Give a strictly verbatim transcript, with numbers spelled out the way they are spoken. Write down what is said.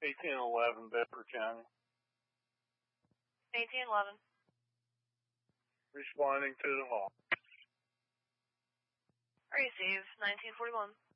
eighteen eleven Bedford County. eighteen eleven. Responding to the hall. Receive nineteen forty-one.